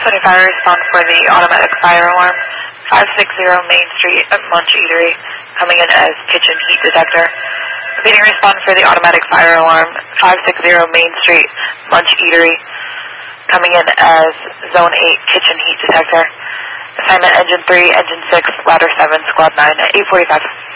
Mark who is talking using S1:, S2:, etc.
S1: 25 respond for the automatic fire alarm. 560 Main Street at Munch Eatery, coming in as kitchen heat detector. Repeating respond for the automatic fire alarm. 560 Main Street, Munch Eatery, coming in as Zone 8 kitchen heat detector. Assignment Engine 3, Engine 6, Ladder 7, Squad 9 at 8:45.